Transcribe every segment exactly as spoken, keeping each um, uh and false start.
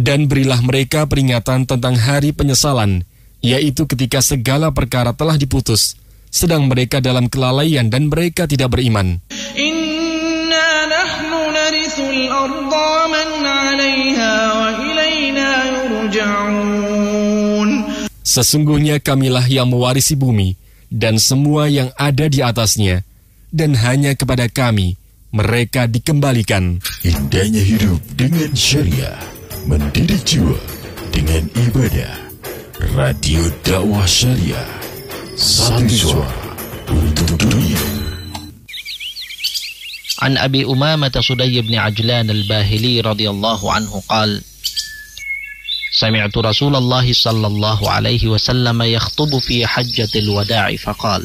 Dan berilah mereka peringatan tentang hari penyesalan, yaitu ketika segala perkara telah diputus, sedang mereka dalam kelalaian dan mereka tidak beriman. Inna nahnu narithul arda man 'alaiha wa ilaina yurja'un. Sesungguhnya kamilah yang mewarisi bumi dan semua yang ada di atasnya, dan hanya kepada kami mereka dikembalikan. Indahnya hidup dengan syariah, mendidik jiwa dengan ibadah. Radio Dakwah Syariah, satu suara untuk dunia. An Abi Umamah Sudai bin Ajlan al-Bahili radhiyallahu anhu qala سمعت رسول الله صلى الله عليه وسلم يخطب في حجة الوداع فقال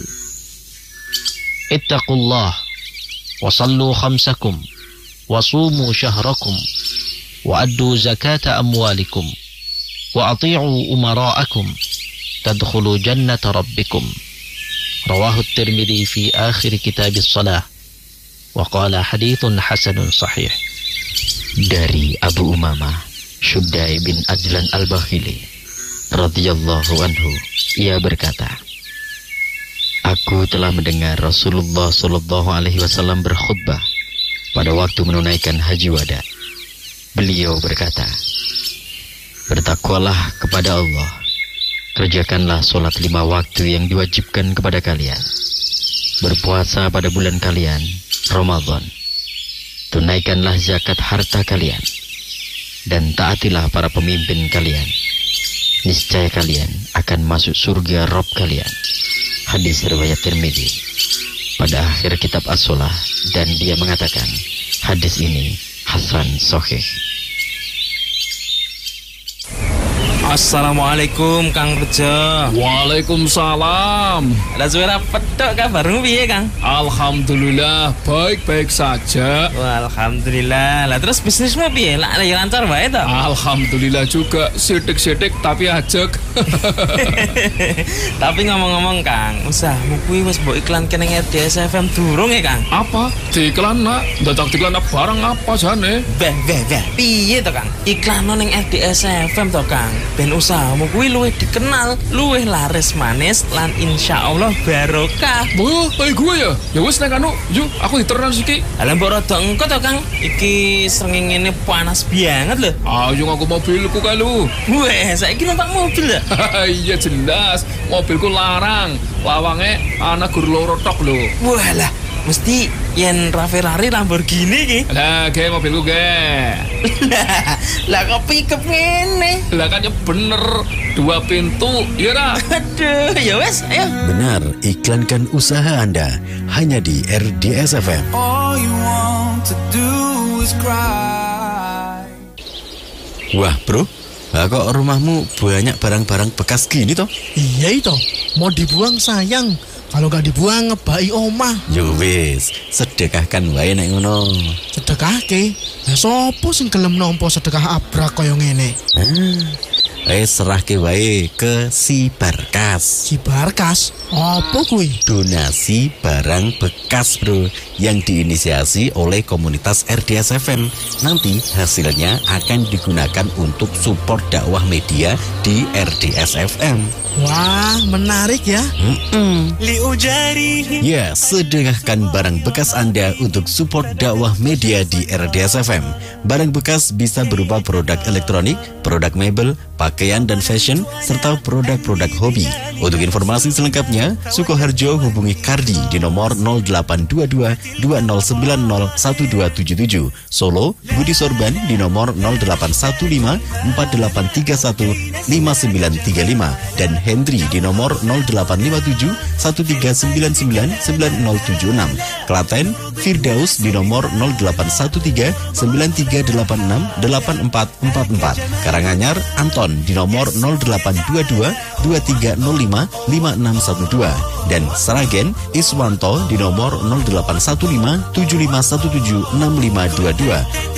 اتقوا الله وصلوا خمسكم وصوموا شهركم وأدوا زكاة أموالكم وأطيعوا أمراءكم تدخلوا جنة ربكم رواه الترمذي في آخر كتاب الصلاة وقال حديث حسن صحيح. Dari Abu Umamah Sudai bin Ajlan al-Bahili radhiyallahu anhu, ia berkata, aku telah mendengar Rasulullah sallallahu alaihi wasallam berkhutbah pada waktu menunaikan haji wada. Beliau berkata, bertakwalah kepada Allah, kerjakanlah solat lima waktu yang diwajibkan kepada kalian, berpuasa pada bulan kalian Ramadan, tunaikanlah zakat harta kalian, dan taatilah para pemimpin kalian. Niscaya kalian akan masuk surga Rabb kalian. Hadis riwayat Tirmidzi. Pada akhir kitab As-Shalah, dan dia mengatakan hadis ini hasan sahih. Assalamualaikum Kang Rejo. Waalaikumsalam. Lah suara pedok kabarmu piye Kang? Alhamdulillah baik-baik saja. Wah, alhamdulillah. Lah terus bisnismu piye? Lah ya lancar wae to? Alhamdulillah juga, sidik-sidik tapi ajek. Tapi ngomong-ngomong Kang, usahamu kuwi wis mbok iklan kene R D S F M durung ya Kang? Apa? Diiklan nak? Dadak diiklan barang apa jane? Beh, beh, beh. Piye to Kang? Iklan ning R D S F M to Kang. Ben usahamu kuwi luwih dikenal, luwih laris manis, lan insyaallah barokah. Oh, kayak gue ya? Ya wis nek anu, yuk aku diteran siki. Lah mbok rada engko to Kang. Iki srengenge panas banget lho. Ayo aku mobilku kae lho. Weh, saiki numpak mobil lho. Iya jelas, mobilku larang. Lawange ana gur loro tok lho. Walah, mesti yen Ferrari Lamborghini iki. Lah, ge mobilku ge. Lah, lah kok pick-up ngene? Lah kan ya bener, dua pintu, ya dah. Aduh, ya wes, ayo. Benar, iklankan usaha Anda hanya di R D S F M. All you want to do is cry. Wah bro, lah kok rumahmu banyak barang-barang bekas gini toh? Iya itu, mau dibuang sayang. Kalau gak dibuang ngebai omah. Yo wis, sedekahkan wae nek ngono. Sedekahke? Lah sopo sing gelem nampa sedekah abrak kaya ngene? Ah, eh serahke wae ke si Barkas. Si Barkas? Apa kuwi? Donasi barang bekas bro, yang diinisiasi oleh komunitas R D S F M. Nanti hasilnya akan digunakan untuk support dakwah media di R D S F M. Wah, menarik ya. Mm-mm. Liujari. Ya, sedekahkan barang bekas Anda untuk support dakwah media di R D S F M. Barang bekas bisa berupa produk elektronik, produk mebel, pakaian dan fashion, serta produk-produk hobi. Untuk informasi selengkapnya, Sukoharjo hubungi Kardi di nomor nol delapan dua dua dua nol sembilan nol satu dua tujuh tujuh. Solo, Budi Sorban di nomor nol delapan satu lima empat delapan tiga satu lima sembilan tiga lima dan Hendri di nomor nol delapan lima tujuh satu tiga sembilan sembilan sembilan nol tujuh enam. Klaten, Firdaus di nomor nol delapan satu tiga sembilan tiga delapan enam delapan empat empat empat. Karanganyar, Anton di nomor nol delapan dua dua dua tiga nol lima lima enam satu dua. Dan Sragen, Iswanto di nomor nol delapan satu lima tujuh lima satu tujuh enam lima dua dua.